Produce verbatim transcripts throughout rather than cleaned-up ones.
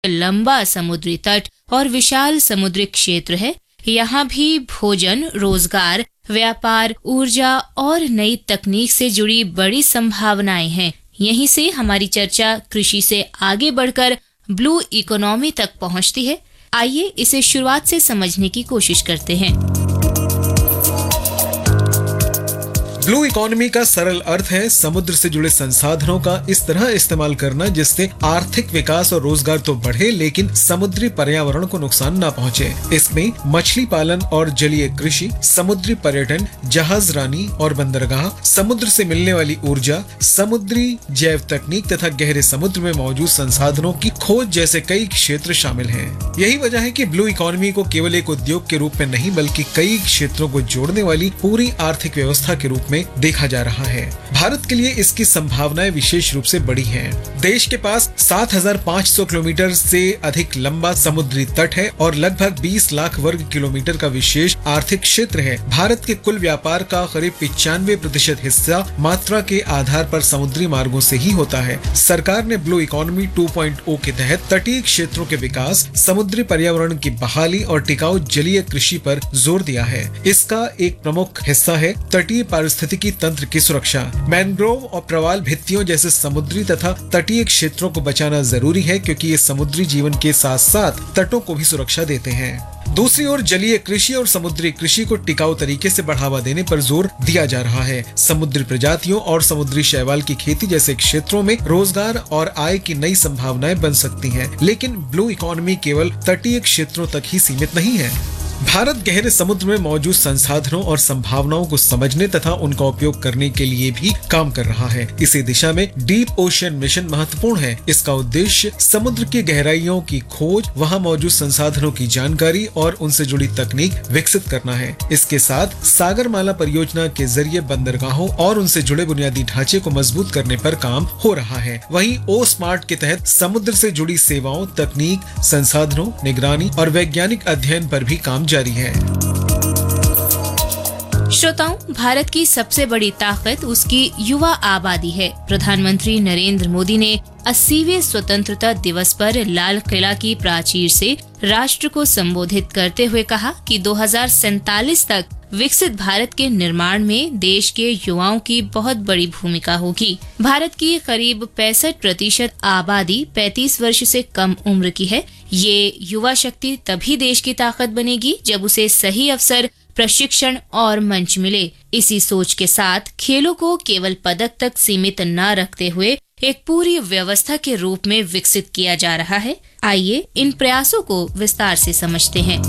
लंबा समुद्री तट और विशाल समुद्री क्षेत्र है। यहाँ भी भोजन, रोजगार, व्यापार, ऊर्जा और नई तकनीक से जुड़ी बड़ी संभावनाएं हैं। यहीं से हमारी चर्चा कृषि से आगे बढ़कर ब्लू इकोनॉमी तक पहुँचती है। आइए इसे शुरुआत से समझने की कोशिश करते हैं। ब्लू इकोनॉमी का सरल अर्थ है समुद्र से जुड़े संसाधनों का इस तरह इस्तेमाल करना जिससे आर्थिक विकास और रोजगार तो बढ़े लेकिन समुद्री पर्यावरण को नुकसान न पहुंचे। इसमें मछली पालन और जलीय कृषि, समुद्री पर्यटन, जहाजरानी और बंदरगाह, समुद्र से मिलने वाली ऊर्जा, समुद्री जैव तकनीक तथा गहरे समुद्र में मौजूद संसाधनों की खोज जैसे कई क्षेत्र शामिल हैं। यही वजह है कि ब्लू इकोनॉमी को केवल एक उद्योग के रूप में नहीं बल्कि कई क्षेत्रों को जोड़ने वाली पूरी आर्थिक व्यवस्था के रूप में देखा जा रहा है। भारत के लिए इसकी संभावनाएं विशेष रूप से बड़ी हैं। देश के पास सात हज़ार पाँच सौ किलोमीटर से अधिक लंबा समुद्री तट है और लगभग बीस लाख वर्ग किलोमीटर का विशेष आर्थिक क्षेत्र है। भारत के कुल व्यापार का करीब पचानवे प्रतिशत हिस्सा मात्रा के आधार पर समुद्री मार्गों से ही होता है। सरकार ने ब्लू इकोनॉमी टू पॉइंट ओ के तहत तटीय क्षेत्रों के विकास, समुद्री पर्यावरण की बहाली और टिकाऊ जलीय कृषि पर जोर दिया है। इसका एक प्रमुख हिस्सा है तटीय पारिस्थितिकी तंत्र की सुरक्षा। मैनग्रोव और प्रवाल भित्तियों जैसे समुद्री तथा तटीय क्षेत्रों को बचाना जरूरी है क्योंकि ये समुद्री जीवन के साथ साथ तटों को भी सुरक्षा देते हैं। दूसरी ओर जलीय कृषि और समुद्री कृषि को टिकाऊ तरीके से बढ़ावा देने पर जोर दिया जा रहा है। समुद्री प्रजातियों और समुद्री शैवाल की खेती जैसे क्षेत्रों में रोजगार और आय की नई संभावनाएं बन सकती हैं। लेकिन ब्लू इकोनॉमी केवल तटीय क्षेत्रों तक ही सीमित नहीं है। भारत गहरे समुद्र में मौजूद संसाधनों और संभावनाओं को समझने तथा उनका उपयोग करने के लिए भी काम कर रहा है। इसी दिशा में डीप ओशन मिशन महत्वपूर्ण है। इसका उद्देश्य समुद्र की गहराइयों की खोज, वहां मौजूद संसाधनों की जानकारी और उनसे जुड़ी तकनीक विकसित करना है। इसके साथ सागरमाला परियोजना के जरिए बंदरगाहों और उनसे जुड़े बुनियादी ढांचे को मजबूत करने पर काम हो रहा है। वहीं ओ स्मार्ट के तहत समुद्र से जुड़ी सेवाओं, तकनीक, संसाधनों, निगरानी और वैज्ञानिक अध्ययन पर भी काम जारी है। श्रोताओं, भारत की सबसे बड़ी ताकत उसकी युवा आबादी है। प्रधानमंत्री नरेंद्र मोदी ने अस्सीवें स्वतंत्रता दिवस पर लाल किला की प्राचीर से राष्ट्र को संबोधित करते हुए कहा कि दो हज़ार सैंतालीस तक विकसित भारत के निर्माण में देश के युवाओं की बहुत बड़ी भूमिका होगी। भारत की करीब पैंसठ प्रतिशत आबादी पैंतीस वर्ष से कम उम्र की है। ये युवा शक्ति तभी देश की ताकत बनेगी जब उसे सही अवसर, प्रशिक्षण और मंच मिले। इसी सोच के साथ खेलों को केवल पदक तक सीमित न रखते हुए एक पूरी व्यवस्था के रूप में विकसित किया जा रहा है। आइए इन प्रयासों को विस्तार से समझते हैं।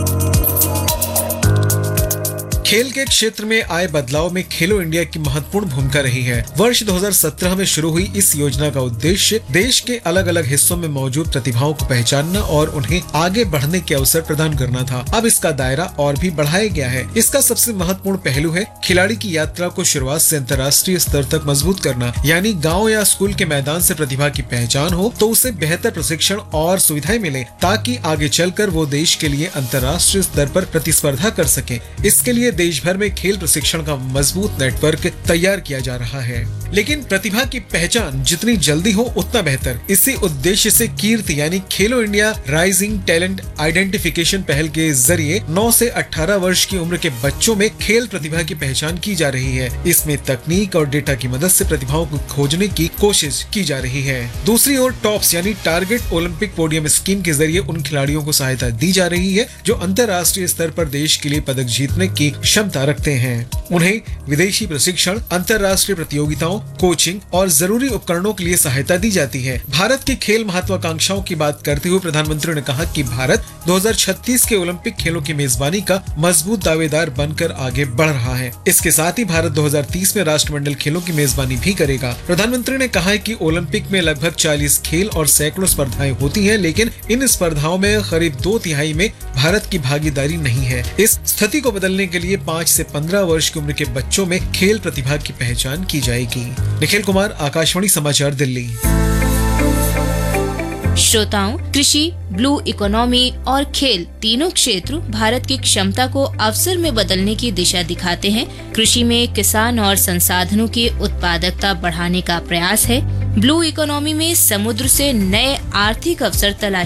खेल के क्षेत्र में आए बदलाव में खेलो इंडिया की महत्वपूर्ण भूमिका रही है। वर्ष दो हज़ार सत्रह में शुरू हुई इस योजना का उद्देश्य देश के अलग अलग हिस्सों में मौजूद प्रतिभाओं को पहचानना और उन्हें आगे बढ़ने के अवसर प्रदान करना था। अब इसका दायरा और भी बढ़ाया गया है। इसका सबसे महत्वपूर्ण पहलू है खिलाड़ी की यात्रा को शुरुआत से अंतर्राष्ट्रीय स्तर तक मजबूत करना। यानी गाँव या स्कूल के मैदान से प्रतिभा की पहचान हो तो उसे बेहतर प्रशिक्षण और सुविधाएं मिले ताकि आगे चलकर वो देश के लिए अंतर्राष्ट्रीय स्तर पर प्रतिस्पर्धा कर सके। इसके लिए देश भर में खेल प्रशिक्षण का मजबूत नेटवर्क तैयार किया जा रहा है। लेकिन प्रतिभा की पहचान जितनी जल्दी हो उतना बेहतर। इसी उद्देश्य से कीर्ति यानी खेलो इंडिया राइजिंग टैलेंट आइडेंटिफिकेशन पहल के जरिए नौ से अठारह वर्ष की उम्र के बच्चों में खेल प्रतिभा की पहचान की जा रही है। इसमें तकनीक और डेटा की मदद से प्रतिभाओं को खोजने की कोशिश की जा रही है। दूसरी ओर टॉप्स यानी टारगेट ओलंपिक पोडियम स्कीम के जरिए उन खिलाड़ियों को सहायता दी जा रही है जो अंतर्राष्ट्रीय स्तर पर देश के लिए पदक जीतने की क्षमता रखते हैं। उन्हें विदेशी प्रशिक्षण, अंतर्राष्ट्रीय प्रतियोगिताओं, कोचिंग और जरूरी उपकरणों के लिए सहायता दी जाती है। भारत की खेल महत्वाकांक्षाओं की बात करते हुए प्रधानमंत्री ने कहा कि भारत दो हज़ार छत्तीस के ओलंपिक खेलों की मेजबानी का मजबूत दावेदार बनकर आगे बढ़ रहा है। इसके साथ ही भारत दो हज़ार तीस में राष्ट्रमंडल खेलों की मेजबानी भी करेगा। प्रधानमंत्री ने कहा है कि ओलंपिक में लगभग चालीस खेल और सैकड़ों स्पर्धाएं होती हैं, लेकिन इन स्पर्धाओं में करीब दो तिहाई में भारत की भागीदारी नहीं है। इस स्थिति को बदलने के लिए पाँच से पंद्रह वर्ष की उम्र के बच्चों में खेल प्रतिभा की पहचान की जाएगी। निखिल कुमार, आकाशवाणी समाचार, दिल्ली। श्रोताओं, कृषि, ब्लू इकोनॉमी और खेल तीनों क्षेत्र भारत की क्षमता को अवसर में बदलने की दिशा दिखाते हैं। कृषि में किसान और संसाधनों की उत्पादकता बढ़ाने का प्रयास है। ब्लू इकोनॉमी में समुद्र से नए आर्थिक अवसर तलाश